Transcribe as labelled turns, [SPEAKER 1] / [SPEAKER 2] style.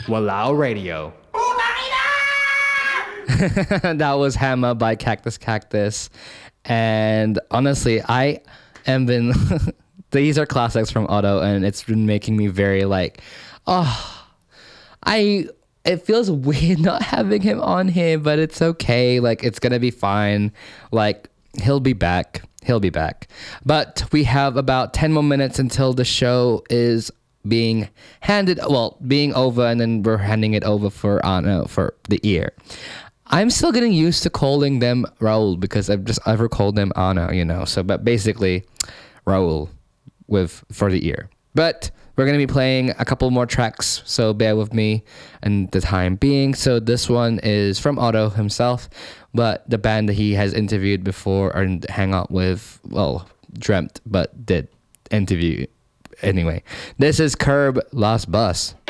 [SPEAKER 1] Walao Radio.
[SPEAKER 2] That was Hammer by Cactus Cactus. And honestly, I am been these are classics from Otto, and it's been making me very like, it feels weird not having him on here, but it's okay. Like, it's gonna be fine. Like, he'll be back. But we have about 10 more minutes until the show is being over, and then we're handing it over for the ear. I'm still getting used to calling them Raul because I've ever called them Anna, so, but basically Raul for the ear. But we're going to be playing a couple more tracks, so bear with me and the time being. So this one is from Otto himself, but the band that he has interviewed before or hang out with, dreamt but did interview anyway. This is Curb Last Bus.